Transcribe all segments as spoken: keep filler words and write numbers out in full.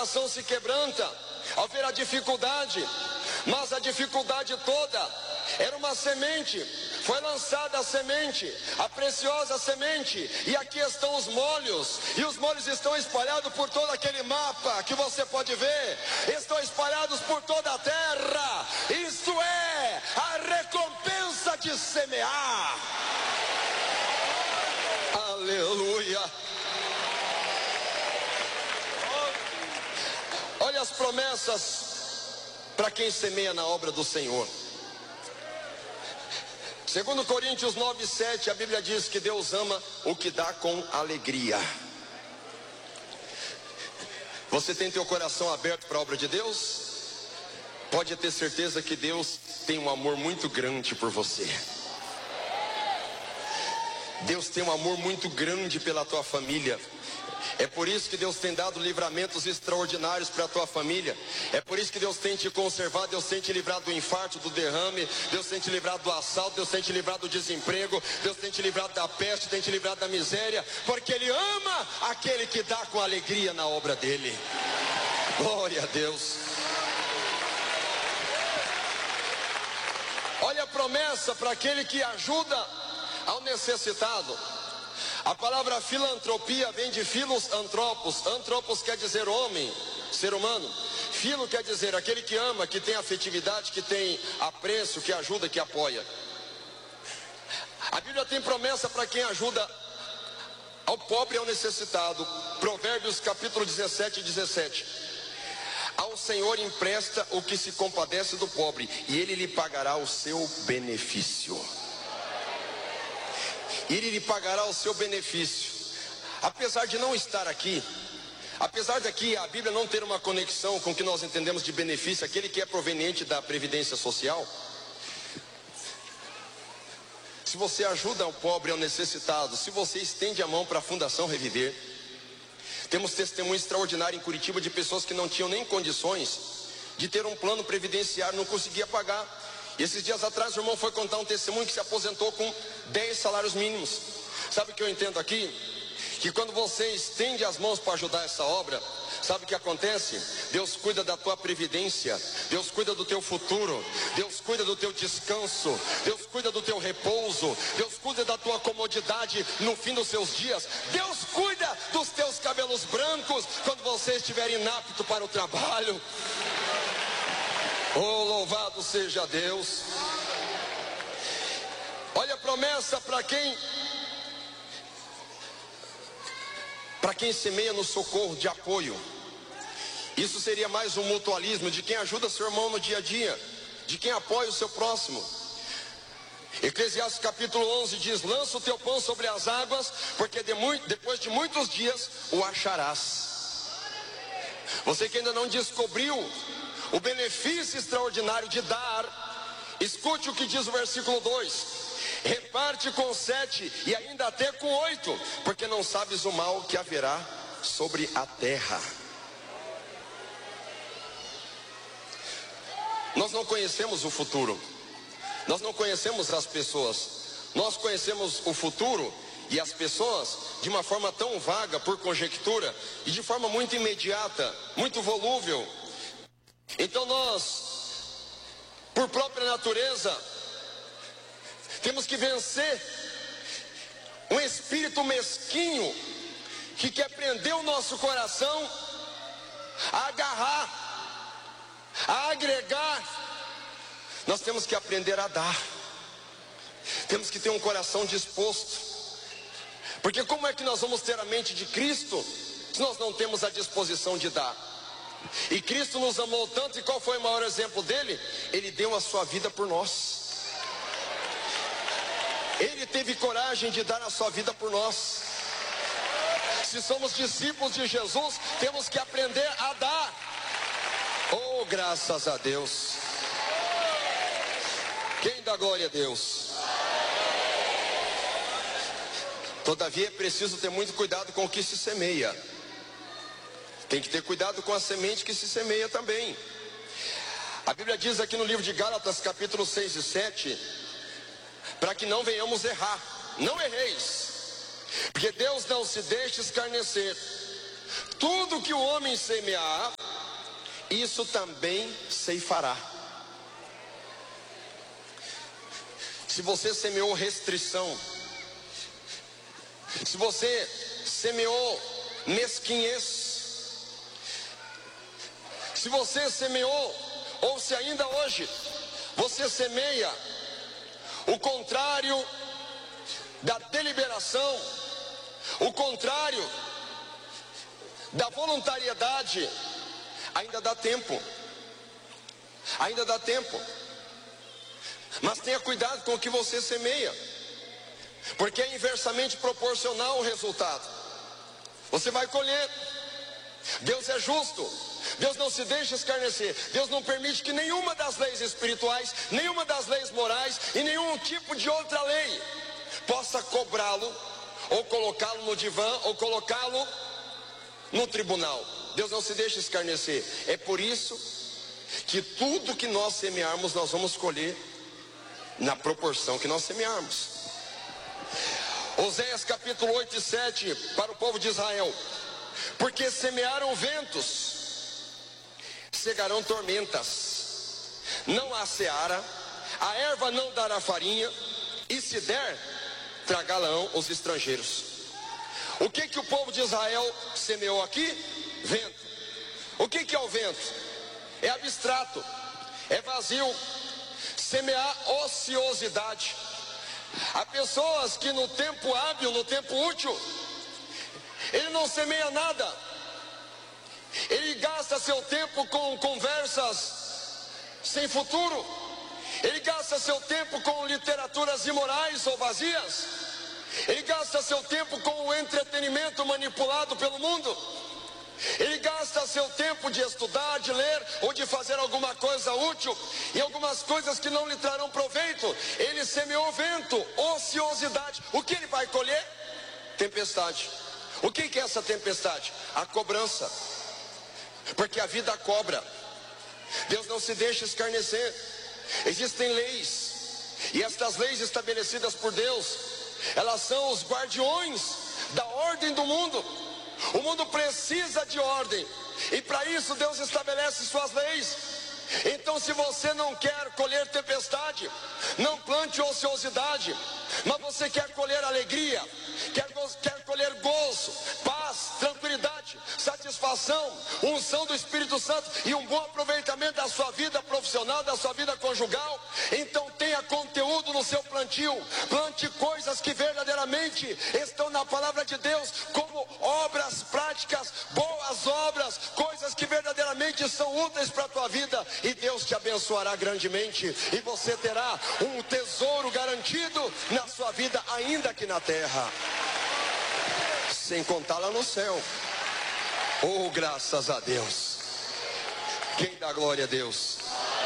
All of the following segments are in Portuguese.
coração se quebranta ao ver a dificuldade, mas a dificuldade toda era uma semente. Foi lançada a semente, a preciosa semente, e aqui estão os molhos, e os molhos estão espalhados por todo aquele mapa que você pode ver, estão espalhados por toda a terra. Isso é a recompensa de semear. Aleluia. Olha as promessas para quem semeia na obra do Senhor. Segundo Coríntios nove, sete, a Bíblia diz que Deus ama o que dá com alegria. Você tem teu coração aberto para a obra de Deus? Pode ter certeza que Deus tem um amor muito grande por você. Deus tem um amor muito grande pela tua família. É por isso que Deus tem dado livramentos extraordinários para a tua família. É por isso que Deus tem te conservado. Deus tem te livrado do infarto, do derrame. Deus tem te livrado do assalto. Deus tem te livrado do desemprego. Deus tem te livrado da peste, tem te livrado da miséria. Porque Ele ama aquele que dá com alegria na obra dEle. Glória a Deus. Olha a promessa para aquele que ajuda ao necessitado. A palavra filantropia vem de filos antropos. Antropos quer dizer homem, ser humano. Filo quer dizer aquele que ama, que tem afetividade, que tem apreço, que ajuda, que apoia. A Bíblia tem promessa para quem ajuda ao pobre e ao necessitado. Provérbios capítulo dezessete e dezessete. Ao Senhor empresta o que se compadece do pobre, e Ele lhe pagará o seu benefício. Ele lhe pagará o seu benefício. Apesar de não estar aqui, apesar daqui a Bíblia não ter uma conexão com o que nós entendemos de benefício, aquele que é proveniente da Previdência Social, se você ajuda o pobre e ao necessitado, se você estende a mão para a Fundação Reviver, temos testemunho extraordinário em Curitiba de pessoas que não tinham nem condições de ter um plano previdenciário, não conseguia pagar. E esses dias atrás o irmão foi contar um testemunho que se aposentou com dez salários mínimos. Sabe o que eu entendo aqui? Que quando você estende as mãos para ajudar essa obra, sabe o que acontece? Deus cuida da tua previdência, Deus cuida do teu futuro, Deus cuida do teu descanso, Deus cuida do teu repouso, Deus cuida da tua comodidade no fim dos seus dias, Deus cuida dos teus cabelos brancos quando você estiver inapto para o trabalho. Oh, louvado seja Deus. Olha a promessa para quem para quem semeia no socorro de apoio. Isso seria mais um mutualismo de quem ajuda seu irmão no dia a dia, de quem apoia o seu próximo. Eclesiastes capítulo onze diz: lança o teu pão sobre as águas, porque de muito, depois de muitos dias o acharás. Você que ainda não descobriu o benefício extraordinário de dar, escute o que diz o versículo dois: reparte com sete e ainda até com oito, porque não sabes o mal que haverá sobre a terra. Nós não conhecemos o futuro, nós não conhecemos as pessoas, nós conhecemos o futuro e as pessoas de uma forma tão vaga, por conjectura, e de forma muito imediata, muito volúvel. Então nós, por própria natureza, temos que vencer um espírito mesquinho que quer prender o nosso coração a agarrar, a agregar. Nós temos que aprender a dar. Temos que ter um coração disposto. Porque como é que nós vamos ter a mente de Cristo se nós não temos a disposição de dar? E Cristo nos amou tanto, e qual foi o maior exemplo dele? Ele deu a sua vida por nós. Ele teve coragem de dar a sua vida por nós. Se somos discípulos de Jesus, temos que aprender a dar. Oh, graças a Deus. Quem dá glória a Deus? Todavia é preciso ter muito cuidado com o que se semeia. Tem que ter cuidado com a semente que se semeia também. A Bíblia diz aqui no livro de Gálatas capítulo seis e sete, para que não venhamos errar. Não erreis, porque Deus não se deixa escarnecer. Tudo que o homem semear, isso também ceifará. Se você semeou restrição, se você semeou mesquinhez, se você semeou, ou se ainda hoje você semeia o contrário da deliberação, o contrário da voluntariedade, ainda dá tempo, ainda dá tempo. Mas tenha cuidado com o que você semeia, porque é inversamente proporcional o resultado. Você vai colher. Deus é justo, Deus não se deixa escarnecer. Deus não permite que nenhuma das leis espirituais, nenhuma das leis morais e nenhum tipo de outra lei possa cobrá-lo, ou colocá-lo no divã, ou colocá-lo no tribunal. Deus não se deixa escarnecer. É por isso que tudo que nós semearmos, nós vamos colher na proporção que nós semearmos. Oséias capítulo oito e sete, para o povo de Israel: porque semearam ventos, cegarão tormentas, não há seara, a erva não dará farinha, e se der, tragá-la-ão os estrangeiros. O que que o povo de Israel semeou aqui? Vento. O que que é o vento? É abstrato, é vazio. Semear ociosidade. Há pessoas que no tempo hábil, no tempo útil, ele não semeia nada. Ele gasta seu tempo com conversas sem futuro. Ele gasta seu tempo com literaturas imorais ou vazias. Ele gasta seu tempo com o entretenimento manipulado pelo mundo. Ele gasta seu tempo de estudar, de ler ou de fazer alguma coisa útil e algumas coisas que não lhe trarão proveito. Ele semeou vento, ociosidade. O que ele vai colher? Tempestade. O que que é essa tempestade? A cobrança. Porque a vida cobra. Deus não se deixa escarnecer. Existem leis, e estas leis estabelecidas por Deus, elas são os guardiões da ordem do mundo. O mundo precisa de ordem, e para isso Deus estabelece suas leis. Então, se você não quer colher tempestade, não plante ociosidade, mas você quer colher alegria, quer, quer colher gozo, paz, tranquilidade, satisfação, unção do Espírito Santo e um bom aproveitamento da sua vida profissional, da sua vida conjugal, então tenha conteúdo no seu plantio. Plante coisas que verdadeiramente estão na palavra de Deus, como obras práticas, boas obras, coisas que verdadeiramente são úteis para a tua vida, e Deus te abençoará grandemente, e você terá um tesouro garantido na sua vida, ainda aqui na terra, sem contar lá no céu. Oh, graças a Deus. Quem dá glória a Deus?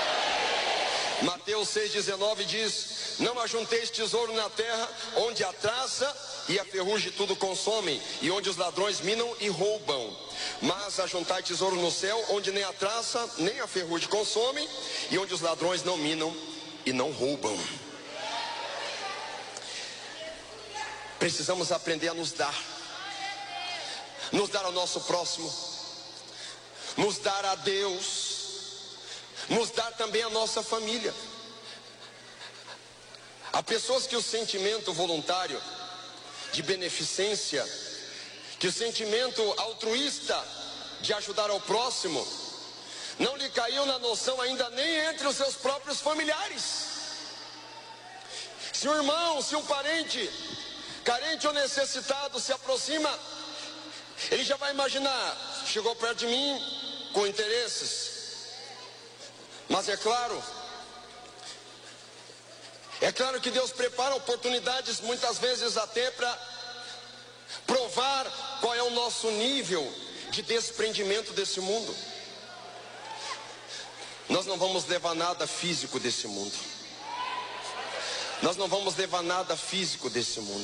Mateus seis, dezenove diz: não ajunteis tesouro na terra, onde a traça e a ferrugem tudo consomem, e onde os ladrões minam e roubam. Mas ajuntai tesouro no céu, onde nem a traça nem a ferrugem consomem, e onde os ladrões não minam e não roubam. Precisamos aprender a nos dar, nos dar ao nosso próximo, nos dar a Deus, nos dar também a nossa família. Há pessoas que o sentimento voluntário de beneficência, que o sentimento altruísta de ajudar ao próximo, não lhe caiu na noção ainda nem entre os seus próprios familiares. Se um irmão, se um parente carente ou necessitado se aproxima, ele já vai imaginar: chegou perto de mim com interesses. Mas é claro, é claro que Deus prepara oportunidades, muitas vezes até para provar qual é o nosso nível de desprendimento desse mundo. Nós não vamos levar nada físico desse mundo. Nós não vamos levar nada físico desse mundo.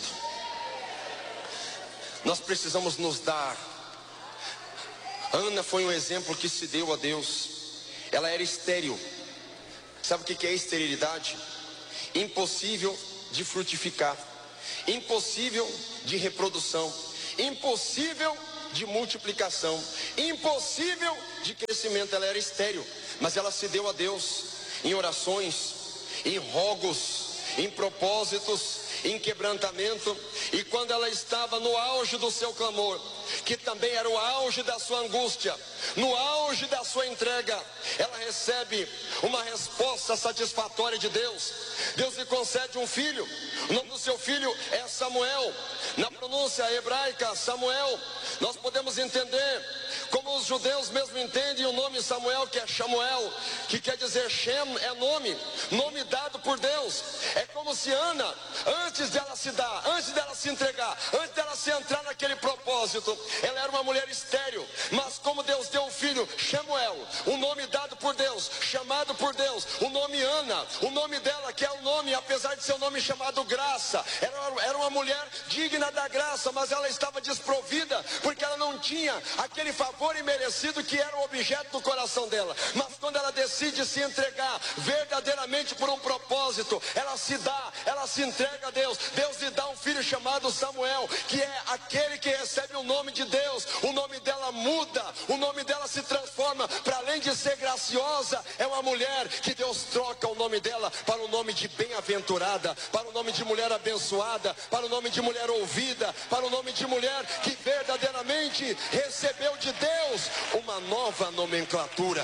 Nós precisamos nos dar. Ana foi um exemplo que se deu a Deus. Ela era estéril. Sabe o que é esterilidade? Impossível de frutificar, impossível de reprodução, impossível de multiplicação, impossível de crescimento. Ela era estéril, mas ela se deu a Deus em orações, em rogos, em propósitos, em quebrantamento. E quando ela estava no auge do seu clamor, que também era o auge da sua angústia, no auge da sua entrega, ela recebe uma resposta satisfatória de Deus. Deus lhe concede um filho. O nome do seu filho é Samuel. Na pronúncia hebraica, Samuel, nós podemos entender como os judeus mesmo entendem o nome Samuel, que é Shamuel, que quer dizer Shem, é nome, nome dado por Deus. É como se Ana, antes dela se dar, antes dela se entregar, antes dela se entrar naquele propósito, ela era uma mulher estéril, mas como Deus deu um filho, Shamuel, um nome dado por Deus, chamado por Deus, o nome Ana, o nome dela, que é o nome, apesar de ser um nome chamado graça, era, era uma mulher digna da graça, mas ela estava desprovida, porque ela não tinha aquele favor imerecido que era o objeto do coração dela. Mas quando ela decide se entregar verdadeiramente por um propósito, ela se dá, ela se entrega a Deus. Deus lhe dá um filho chamado Samuel, que é aquele que recebe o nome de Deus. O nome dela muda, o nome dela se transforma. Para além de ser graciosa, é uma mulher que Deus troca o nome dela para o nome de bem-aventurada, para o nome de mulher abençoada, para o nome de mulher ouvida, para o nome de mulher que verdadeiramente recebeu de Deus uma nova nomenclatura.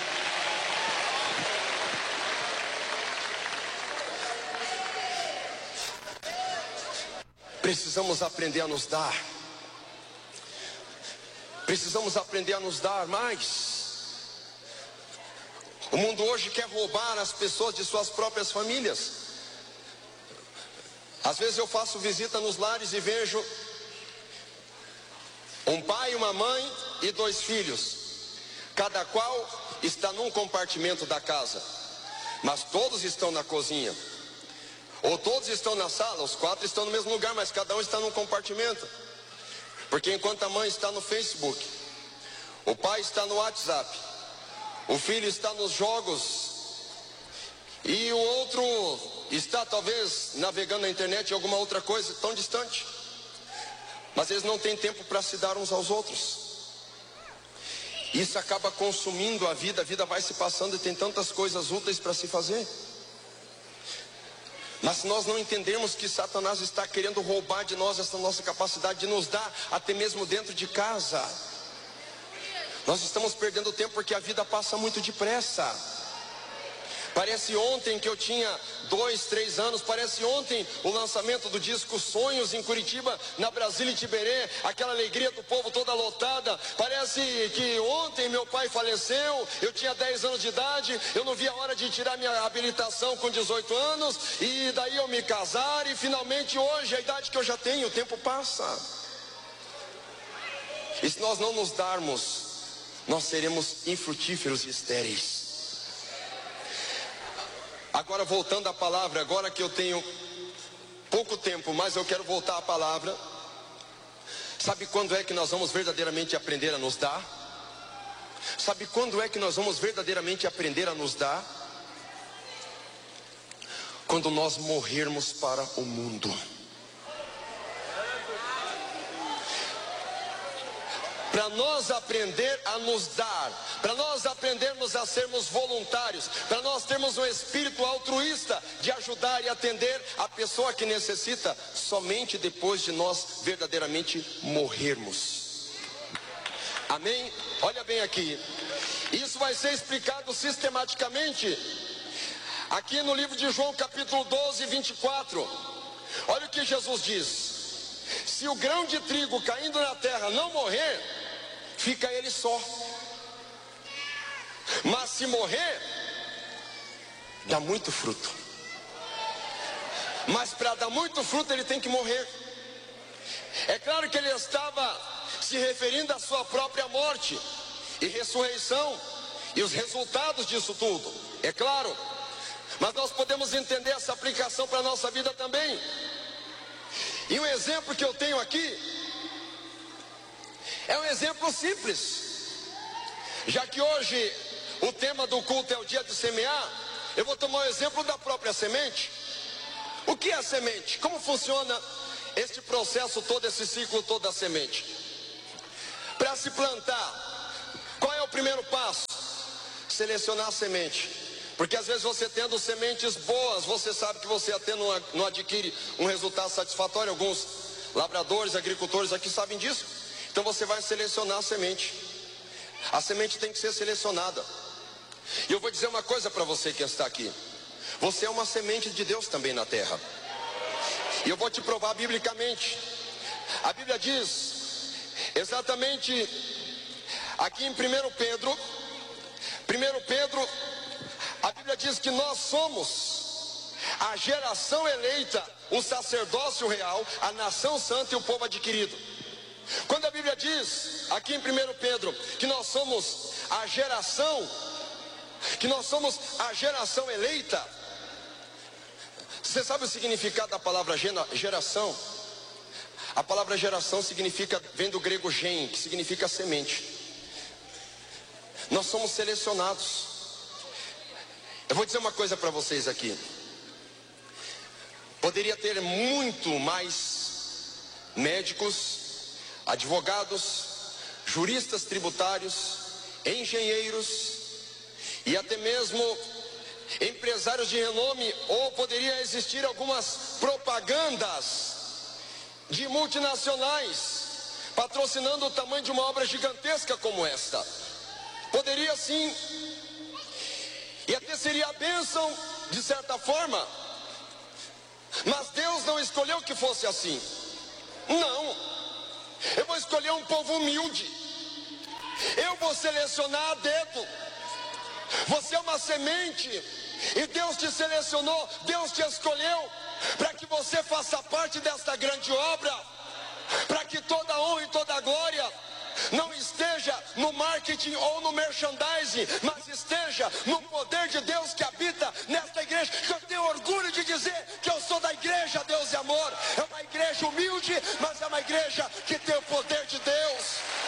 Precisamos aprender a nos dar. Precisamos aprender a nos dar mais. O mundo hoje quer roubar as pessoas de suas próprias famílias. Às vezes eu faço visita nos lares e vejo um pai, uma mãe e dois filhos. Cada qual está num compartimento da casa, mas todos estão na cozinha. Ou todos estão na sala, os quatro estão no mesmo lugar, mas cada um está num compartimento. Porque enquanto a mãe está no Facebook, o pai está no WhatsApp, o filho está nos jogos, e o outro está talvez navegando na internet, alguma outra coisa tão distante. Mas eles não têm tempo para se dar uns aos outros. Isso acaba consumindo a vida, a vida vai se passando e tem tantas coisas úteis para se fazer. Mas se nós não entendermos que Satanás está querendo roubar de nós essa nossa capacidade de nos dar, até mesmo dentro de casa, nós estamos perdendo tempo, porque a vida passa muito depressa. Parece ontem que eu tinha dois, três anos, parece ontem o lançamento do disco Sonhos em Curitiba, na Brasília e Tiberê, aquela alegria do povo toda lotada. Parece que ontem meu pai faleceu, eu tinha dez anos de idade, eu não vi a hora de tirar minha habilitação com dezoito anos, e daí eu me casar, e finalmente hoje, a idade que eu já tenho, o tempo passa. E se nós não nos darmos, nós seremos infrutíferos e estéreis. Agora voltando à palavra, agora que eu tenho pouco tempo, mas eu quero voltar à palavra. Sabe quando é que nós vamos verdadeiramente aprender a nos dar? Sabe quando é que nós vamos verdadeiramente aprender a nos dar? Quando nós morrermos para o mundo. Para nós aprender a nos dar, para nós aprendermos a sermos voluntários, para nós termos um espírito altruísta de ajudar e atender a pessoa que necessita, somente depois de nós verdadeiramente morrermos. Amém? Olha bem aqui, isso vai ser explicado sistematicamente aqui no livro de João, capítulo doze, vinte e quatro. Olha o que Jesus diz: se o grão de trigo caindo na terra não morrer, fica ele só, mas se morrer, dá muito fruto. Mas para dar muito fruto ele tem que morrer. É claro que ele estava se referindo à sua própria morte e ressurreição e os resultados disso tudo, é claro. Mas nós podemos entender essa aplicação para a nossa vida também. E um exemplo que eu tenho aqui é um exemplo simples. Já que hoje o tema do culto é o dia de semear, eu vou tomar o exemplo da própria semente. O que é a semente? Como funciona este processo todo, esse ciclo todo da semente? Para se plantar, qual é o primeiro passo? Selecionar a semente. Porque às vezes você tendo sementes boas, você sabe que você até não, não adquire um resultado satisfatório. Alguns lavradores, agricultores aqui sabem disso. Então você vai selecionar a semente. A semente tem que ser selecionada. E eu vou dizer uma coisa para você que está aqui. Você é uma semente de Deus também na terra. E eu vou te provar biblicamente. A Bíblia diz exatamente aqui em primeiro Pedro, primeiro Pedro, a Bíblia diz que nós somos a geração eleita, o sacerdócio real, a nação santa e o povo adquirido. Quando a Bíblia diz aqui em primeiro Pedro que nós somos a geração, que nós somos a geração eleita, você sabe o significado da palavra geração? A palavra geração significa, vem do grego gen, que significa semente. Nós somos selecionados. Eu vou dizer uma coisa para vocês aqui. Poderia ter muito mais médicos, advogados, juristas tributários, engenheiros e até mesmo empresários de renome, ou poderia existir algumas propagandas de multinacionais patrocinando o tamanho de uma obra gigantesca como esta. Poderia sim, e até seria a bênção de certa forma, mas Deus não escolheu que fosse assim. Não, eu vou escolher um povo humilde, eu vou selecionar a dedo. Você é uma semente e Deus te selecionou, Deus te escolheu para que você faça parte desta grande obra, para que toda a honra e toda a glória não esteja no marketing ou no merchandising, mas esteja no poder de Deus que habita nesta igreja. Eu tenho orgulho de dizer que eu sou da igreja Deus e Amor. É uma igreja humilde, mas é uma igreja que tem o poder de Deus.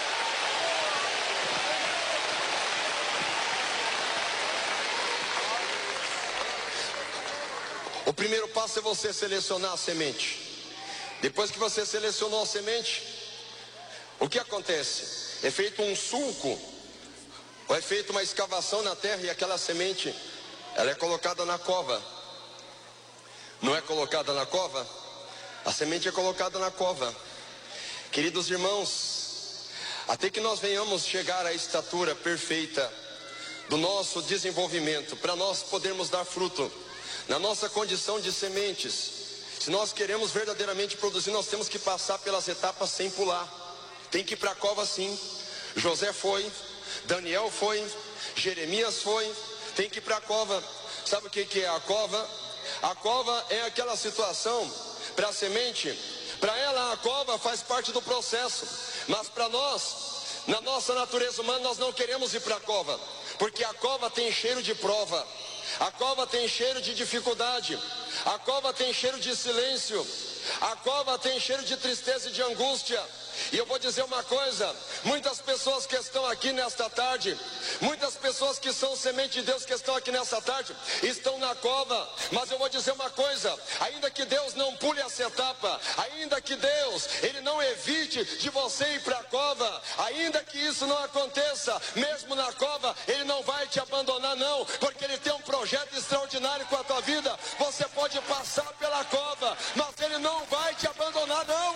O primeiro passo é você selecionar a semente. Depois que você selecionou a semente, o que acontece? É feito um sulco, ou é feita uma escavação na terra e aquela semente, ela é colocada na cova. Não é colocada na cova? A semente é colocada na cova. Queridos irmãos, até que nós venhamos chegar à estatura perfeita do nosso desenvolvimento, para nós podermos dar fruto, na nossa condição de sementes, se nós queremos verdadeiramente produzir, nós temos que passar pelas etapas sem pular. Tem que ir para a cova sim. José foi, Daniel foi, Jeremias foi, tem que ir para a cova. Sabe o que que é a cova? A cova é aquela situação, para a semente, para ela a cova faz parte do processo, mas para nós, na nossa natureza humana, nós não queremos ir para a cova, porque a cova tem cheiro de prova. A cova tem cheiro de dificuldade, a cova tem cheiro de silêncio, a cova tem cheiro de tristeza e de angústia. E eu vou dizer uma coisa, muitas pessoas que estão aqui nesta tarde, muitas pessoas que são semente de Deus que estão aqui nesta tarde, estão na cova, mas eu vou dizer uma coisa, ainda que Deus não pule essa etapa, ainda que Deus, Ele não evite de você ir para a cova, ainda que isso não aconteça, mesmo na cova, Ele não vai te abandonar não, porque Ele tem um projeto extraordinário com a tua vida. Você pode passar pela cova, mas Ele não vai te abandonar não.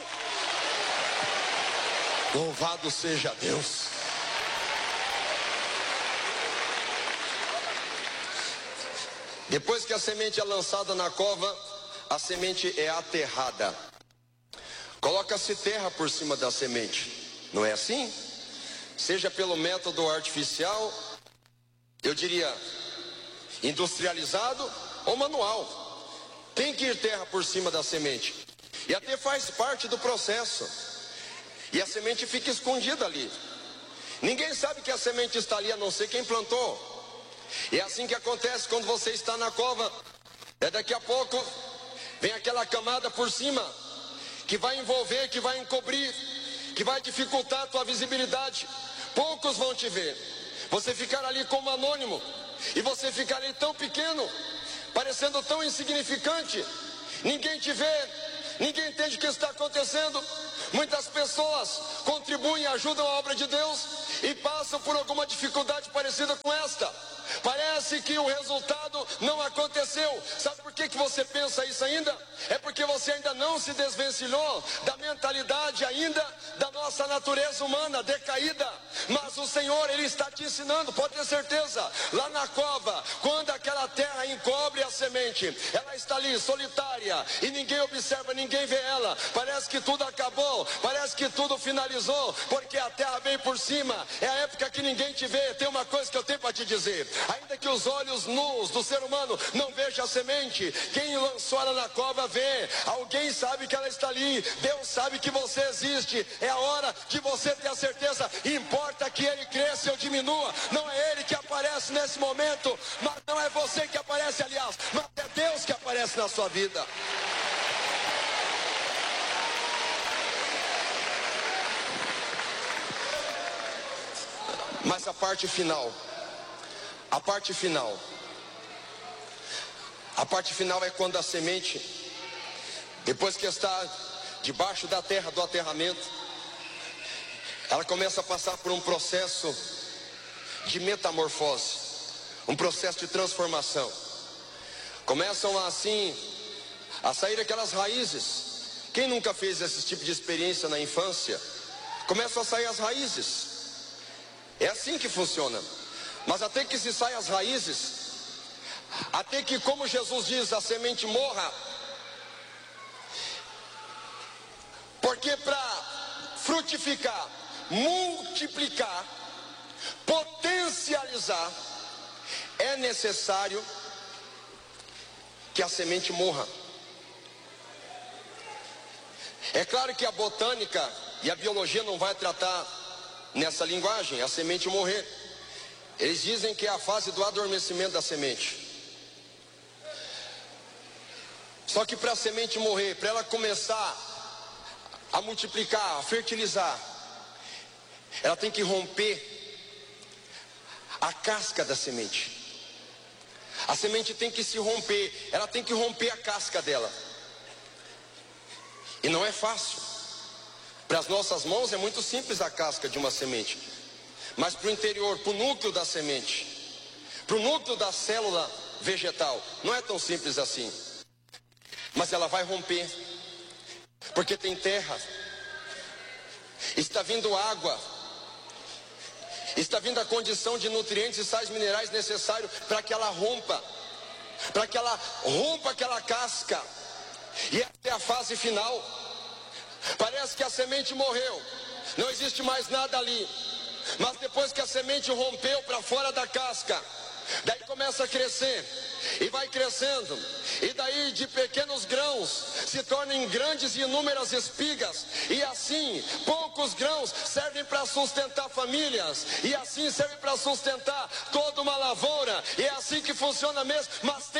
Louvado seja Deus. Depois que a semente é lançada na cova, a semente é aterrada. Coloca-se terra por cima da semente, não é assim? Seja pelo método artificial, eu diria industrializado ou manual. Tem que ir terra por cima da semente. E até faz parte do processo. E a semente fica escondida ali. Ninguém sabe que a semente está ali, a não ser quem plantou. E é assim que acontece quando você está na cova. É daqui a pouco, vem aquela camada por cima, que vai envolver, que vai encobrir, que vai dificultar a tua visibilidade. Poucos vão te ver. Você ficar ali como anônimo, e você ficar ali tão pequeno, parecendo tão insignificante. Ninguém te vê, ninguém entende o que está acontecendo, Muitas pessoas contribuem e ajudam a obra de Deus e passam por alguma dificuldade parecida com esta. Parece que o resultado não aconteceu. Sabe por que que você pensa isso ainda? É porque você ainda não se desvencilhou da mentalidade ainda da nossa natureza humana decaída. Mas o Senhor, Ele está te ensinando, pode ter certeza. Lá na cova, quando aquela terra encobre a semente, ela está ali solitária e ninguém observa, ninguém vê ela. Parece que tudo acabou, parece que tudo finalizou, porque a terra vem por cima. É a época que ninguém te vê. Tem uma coisa que eu tenho para te dizer: ainda que os olhos nus do ser humano não vejam a semente, quem lançou ela na cova vê. Alguém sabe que ela está ali. Deus sabe que você existe. É a hora de você ter a certeza. Importa que Ele cresça ou diminua. Não é Ele que aparece nesse momento, mas não é você que aparece, aliás, mas é Deus que aparece na sua vida. Mas a parte final, a parte final, a parte final é quando a semente, depois que está debaixo da terra, do aterramento, ela começa a passar por um processo de metamorfose, um processo de transformação. Começam assim a sair aquelas raízes. Quem nunca fez esse tipo de experiência na infância? Começam a sair as raízes. É assim que funciona. Mas até que se saiam as raízes, até que, como Jesus diz, a semente morra. Porque para frutificar, multiplicar, potencializar, é necessário que a semente morra. É claro que a botânica e a biologia não vai tratar nessa linguagem, a semente morrer. Eles dizem que é a fase do adormecimento da semente. Só que para a semente morrer, para ela começar a multiplicar, a fertilizar, ela tem que romper a casca da semente. A semente tem que se romper, ela tem que romper a casca dela. E não é fácil. Para as nossas mãos é muito simples a casca de uma semente. Mas para o interior, para o núcleo da semente, para o núcleo da célula vegetal, não é tão simples assim. Mas ela vai romper, porque tem terra, está vindo água, está vindo a condição de nutrientes e sais minerais necessários para que ela rompa, para que ela rompa aquela casca. E essa é a fase final. Parece que a semente morreu, não existe mais nada ali. Mas depois que a semente rompeu para fora da casca, daí começa a crescer, e vai crescendo, e daí de pequenos grãos se tornam grandes e inúmeras espigas, e assim poucos grãos servem para sustentar famílias, e assim servem para sustentar toda uma lavoura. E é assim que funciona mesmo. Mas tem